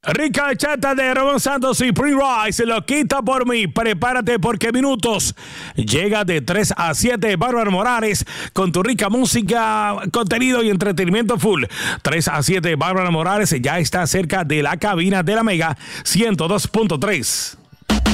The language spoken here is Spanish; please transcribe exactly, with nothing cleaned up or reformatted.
Rica Chata de Román Santos y Prince Royce, lo quita por mí. Prepárate porque minutos llega de tres a siete. Bárbara Morales con tu rica música, contenido y entretenimiento full. tres a siete. Bárbara Morales ya está cerca de la cabina de la Mega ciento dos punto tres.